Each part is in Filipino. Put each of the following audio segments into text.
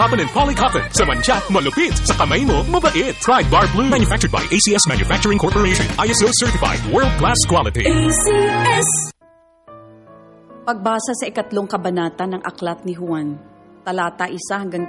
Cotton and Poly Cotton. Sa mancha, malupit. Sa kamay mo, mabait. Try Bar Blue. Manufactured by ACS Manufacturing Corporation. ISO certified. World-class quality. ACS. Pagbasa sa 2 kabanata ng Aklat ni Juan, talata 1 hanggang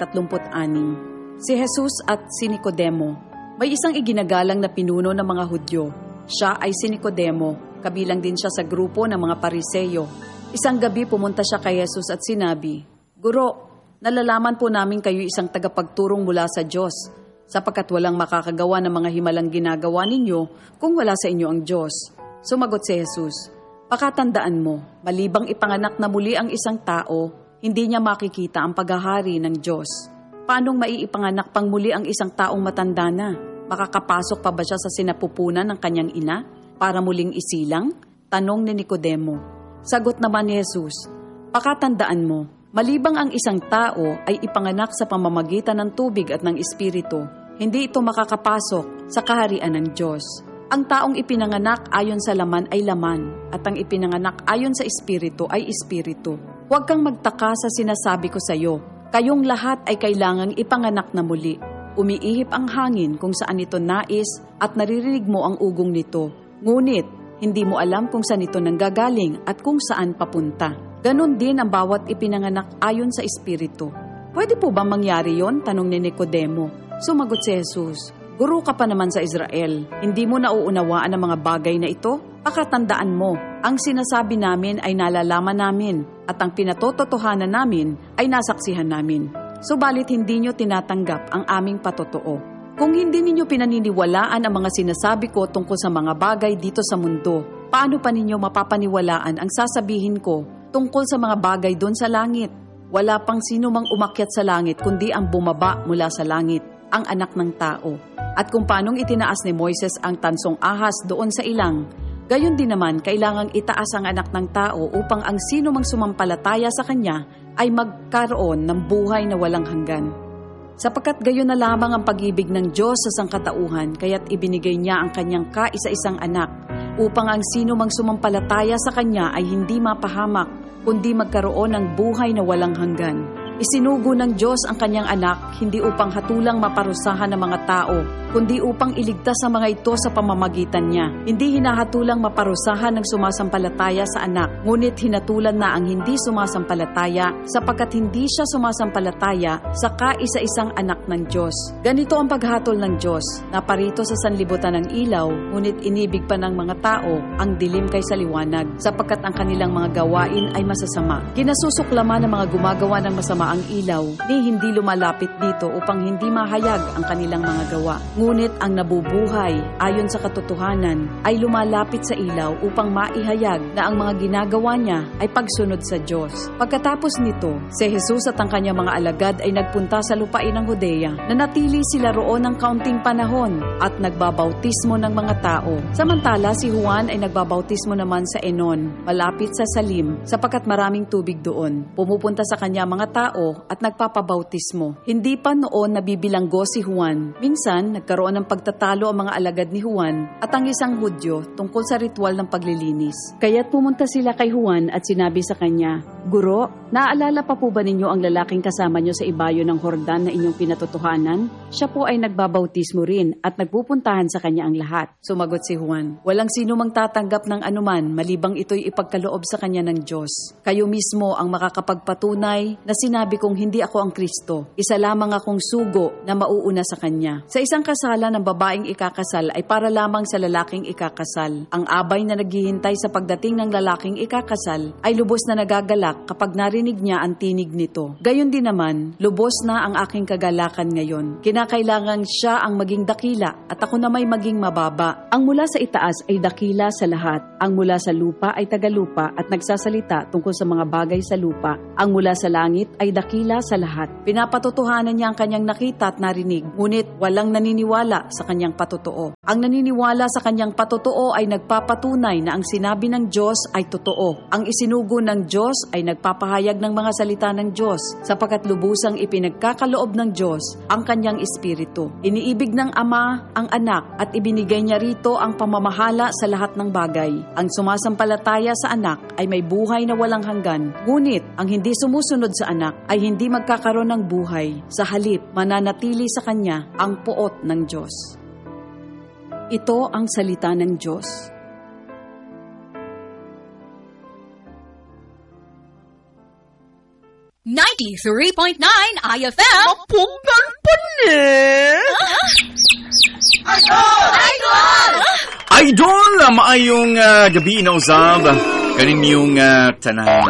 36. Si Jesus at si Nicodemo. May isang iginagalang na pinuno ng mga Hudyo. Siya ay si Nicodemo. Kabilang din siya sa grupo ng mga Pariseyo. Isang gabi pumunta siya kay Jesus at sinabi, "Guro, nalalaman po namin kayo isang tagapagturong mula sa Diyos, sapagkat walang makakagawa ng mga himalang ginagawa ninyo kung wala sa inyo ang Diyos." Sumagot si Jesus, "Pakatandaan mo, malibang ipanganak na muli ang isang tao, hindi niya makikita ang paghahari ng Diyos. Paanong maiipanganak pang muli ang isang taong matanda na? Makakapasok pa ba siya sa sinapupunan ng kanyang ina para muling isilang?" Tanong ni Nicodemo. Sagot naman ni Jesus, "Pakatandaan mo, malibang ang isang tao ay ipanganak sa pamamagitan ng tubig at ng Espiritu, hindi ito makakapasok sa kaharian ng Diyos. Ang taong ipinanganak ayon sa laman ay laman, at ang ipinanganak ayon sa Espiritu ay Espiritu. Huwag kang magtaka sa sinasabi ko sa iyo, kayong lahat ay kailangang ipanganak na muli. Umiihip ang hangin kung saan ito nais at naririnig mo ang ugong nito. Ngunit, hindi mo alam kung saan ito nanggagaling at kung saan papunta. Ganon din ang bawat ipinanganak ayon sa Espiritu." "Pwede po ba mangyari yon?" tanong ni Nicodemo. Sumagot si Jesus, "Guro ka pa naman sa Israel. Hindi mo nauunawaan ang mga bagay na ito? Pakatandaan mo, ang sinasabi namin ay nalalaman namin at ang pinatototohanan namin ay nasaksihan namin. Subalit hindi nyo tinatanggap ang aming patotoo. Kung hindi ninyo pinaniniwalaan ang mga sinasabi ko tungkol sa mga bagay dito sa mundo, paano pa ninyo mapapaniwalaan ang sasabihin ko tungkol sa mga bagay doon sa langit? Wala pang sino mang umakyat sa langit kundi ang bumaba mula sa langit, ang anak ng tao. At kung paanong itinaas ni Moises ang tansong ahas doon sa ilang, gayon din naman kailangang itaas ang anak ng tao upang ang sino mang sumampalataya sa kanya ay magkaroon ng buhay na walang hanggan. Sapagkat gayon na lamang ang pag-ibig ng Diyos sa sangkatauhan, kaya't ibinigay niya ang kanyang kaisa-isang anak, upang ang sino mang sumampalataya sa kanya ay hindi mapahamak, kundi magkaroon ng buhay na walang hanggan. Isinugo ng Diyos ang kanyang anak, hindi upang hatulang maparusahan ng mga tao, kundi upang iligtas ang mga ito sa pamamagitan niya. Hindi hinahatulang maparusahan ng sumasampalataya sa anak, ngunit hinatulan na ang hindi sumasampalataya, sapagkat hindi siya sumasampalataya sa kaisa-isang anak ng Diyos. Ganito ang paghatol ng Diyos, naparito sa sanlibutan ng ilaw, ngunit inibig pa ng mga tao ang dilim kaysa liwanag, sapagkat ang kanilang mga gawain ay masasama. Kinasusuklaman ng mga gumagawa ng masama ang ilaw, ni hindi lumalapit dito upang hindi mahayag ang kanilang mga gawa. Ngunit ang nabubuhay ayon sa katotohanan ay lumalapit sa ilaw upang maihayag na ang mga ginagawa niya ay pagsunod sa Diyos. Pagkatapos nito, si Jesus at ang kanyang mga alagad ay nagpunta sa lupain ng Judea. Nanatili sila roon ng kaunting panahon at nagbabautismo ng mga tao. Samantala si Juan ay nagbabautismo naman sa Enon, malapit sa Salim, sapagkat maraming tubig doon. Pumupunta sa kanya mga tao at nagpapabautismo. Hindi pa noon nabibilanggo si Juan. Minsan, nagkaroon ng pagtatalo ang mga alagad ni Juan at ang isang Hudyo tungkol sa ritual ng paglilinis. Kaya't pumunta sila kay Juan at sinabi sa kanya, "Guro, naaalala pa po ba ninyo ang lalaking kasama nyo sa ibayo ng Hordan na inyong pinatotohanan? Siya po ay nagbabautismo rin at nagpupuntahan sa kanya ang lahat." Sumagot si Juan, "Walang sino mang tatanggap ng anuman malibang ito'y ipagkaloob sa kanya ng Diyos. Kayo mismo ang makakapagpatunay na sinabi kong hindi ako ang Kristo. Isa lamang akong sugo na mauuna sa kanya. Sa isang kasalan ng babaeng ikakasal ay para lamang sa lalaking ikakasal. Ang abay na naghihintay sa pagdating ng lalaking ikakasal ay lubos na nagagalak kapag narinig niya ang tinig nito. Gayon din naman, lubos na ang aking kagalakan ngayon. Kinakailangan siya ang maging dakila at ako na may maging mababa. Ang mula sa itaas ay dakila sa lahat. Ang mula sa lupa ay tagalupa at nagsasalita tungkol sa mga bagay sa lupa. Ang mula sa langit ay dakila sa lahat. Pinapatotohanan niya ang kanyang nakita at narinig, ngunit walang naniniwala sa kanyang patotoo. Ang naniniwala sa kanyang patotoo ay nagpapatunay na ang sinabi ng Diyos ay totoo. Ang isinugo ng Diyos ay nagpapahayag ng mga salita ng Diyos, sapagkat lubusang ipinagkakaloob ng Diyos ang kanyang Espiritu. Iniibig ng Ama ang anak at ibinigay niya rito ang pamamahala sa lahat ng bagay. Ang sumasampalataya sa anak ay may buhay na walang hanggan, ngunit ang hindi sumusunod sa anak ay hindi magkakaroon ng buhay. Sa halip, mananatili sa kanya ang puot ng Diyos. Ito ang salita ng Diyos. .9 IFM. Mapugan pa ni! Idol! Maayong gabi na usab. Kaninyong tanan.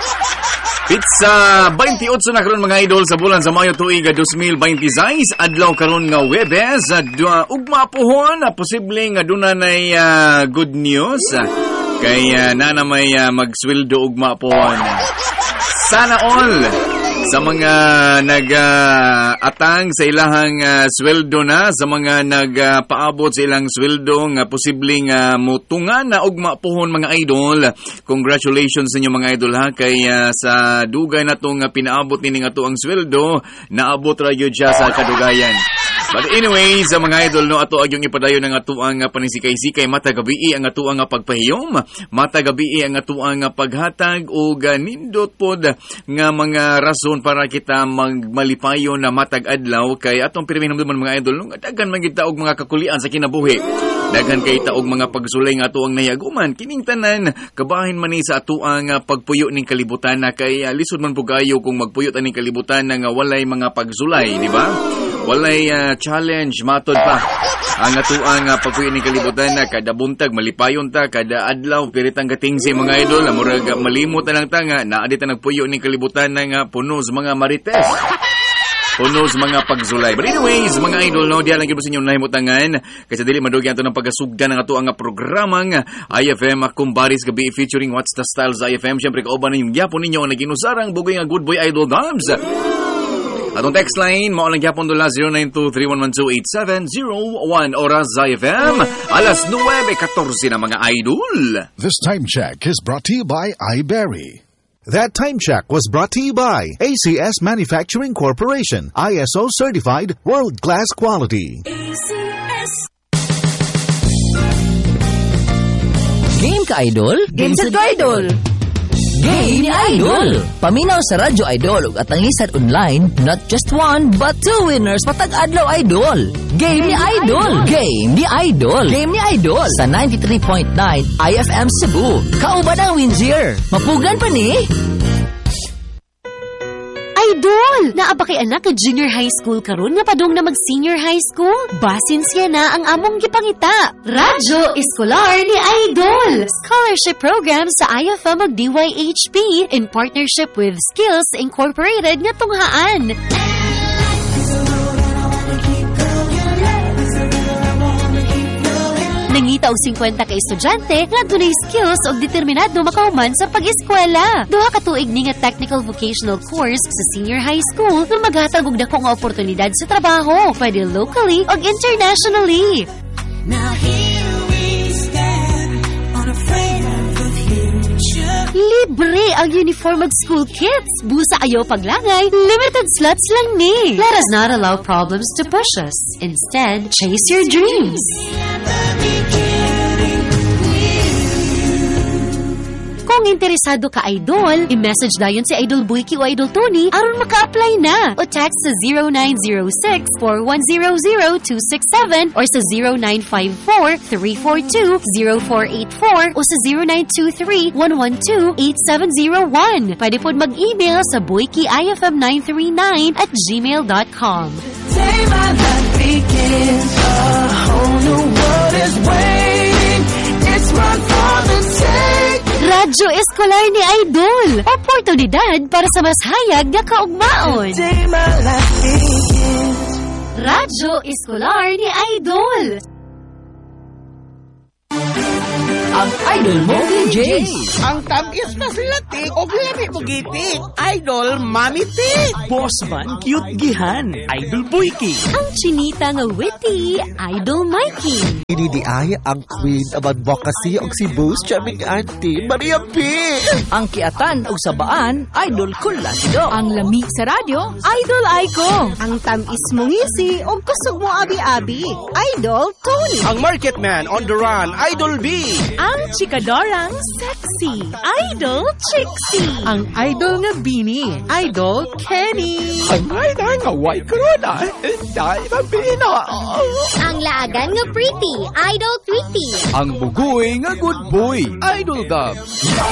Pizza 28 na karon mga idol sa bulan sa Mayo tuig 2026. Adlaw karon nga Huwebes. Ugma pohon posible nga dunay good news. Kay nana may magsweldo ugma pohon. Sana all sa mga nag-atang sa ilahang sweldo na, sa mga nagpaabot sa ilang sweldo nga posibleng mutungan na ugma pohon mga idol. Congratulations sa inyo mga idol ha, kay sa dugay na itong pinaabot nini nga to ang sweldo, naabot ra gyud siya sa kadugayan. But anyway, sa mga idol, no, ato agyong ipadayon ang atuang panisikay-sikay, matagabi ang atuang pagpahiyom, matagabi ang atuang paghatag, o nindot pod nga mga rason para kita magmalipayon na matag-adlaw, kay atong pirminom naman mga idol, no, daghan man kita og mga kakulian sa kinabuhi. Daghan kay ta og mga pagsulay nga atuang nayaguman, kining tanan, kabahin man ni sa atuang pagpuyo ning kalibutan na kay lisod man po kayo kung magpuyo taning kalibutan na nga walay mga pagsulay, di ba? Walay challenge matod pa ang atuang pagpuyo ning kalibutan na kada buntag malipayon ta, kada adlaw piritang gatingsi mga idol, murag malimot na lang tanga na adi ta nagpuyo ning kalibutan nga puno sa mga marites, puno sa mga pagsulay. But anyways mga idol, no, diya lang gyud sa inyo nahimutangan kasi dili madugyan to ng pagasugdan ng atuang programang IFM Kumbaris Gabi featuring What's the Style sa IFM. Syempre kauban yung gyapon ninyo ang naginusarang bugoy nga Good Boy Idol Dams. Atong text line, mao lang gyapon dula 0923-112-8701 oras sa FM. Alas 9:14 na mga idol. This time check is brought to you by iBerry. That time check was brought to you by ACS Manufacturing Corporation, ISO certified, world-class quality. ACS. Game ka, Idol? Game sa Idol. Game ni Idol! Paminaw sa Radyo Idol ug atangisan online, not just one, but two winners matag adlaw Idol. Game ni Idol! Game ni Idol! Game ni Idol! Sa 93.9 IFM Cebu. Kauban ang Windsor. Mapugan pa ni? Idol! Naaba kay anak ka junior high school karon nga padung na mag-senior high school? Basin siya na ang among gipangita. Radyo Escolar ni Idol! Scholarship program sa IFM ug DYHP in partnership with Skills Incorporated nga tunghaan. Nangita og 50 ka estudyante nga dunay skills og determinado makahuman sa pag-eskwela. Duha ka tuig ni nga technical vocational course sa senior high school nga maghatag og dako nga oportunidad sa trabaho, pwede locally og internationally. Now here we stand, unafraid of the future. Libre ang uniform ug school kits. Busa ayaw paglangay, limited slots lang ni. Let us not allow problems to push us. Instead, chase your dreams. Kung interesado ka, Idol, i-message dayon si Idol Buiki o Idol Tony aron maka-apply na. O text sa 0906-4100-267 or sa 0954-342-0484 o sa 0923-112-8701. Pwede po mag-email sa buikiifm939@gmail.com. Day my life begins, a whole new world is waiting. It's right for the take. Radyo Escolar ni Idol. Oportunidad para sa mas hayag nga kaugmaon. Day my life begins. Radyo Escolar ni Idol. Ang Idol mo, DJ. Ang tamis na silatik o lami mo gitik. Idol Mami Tik. Boss man, cute gihan. Idol Buiki. Ang chinita nga witty, Idol Mikey. Inidiay ang queen of advocacy og si Boss Chaming Auntie Maria P. Ang kiatan o sabaan, Idol Kulasido. Ang lami sa radyo, Idol Aiko. Ang tamis mong ngisi o kusog mo abi-abi, Idol Tony. Ang market man on the run, Idol B. Ang chikadorang sexy, Idol Trixie. Ang idol nga Bini, Idol Kenny. Ang idol nga white corona, dahil na Bina. Ang laagan nga pretty, Idol Tweety. Ang bugoy nga good boy, Idol Gab.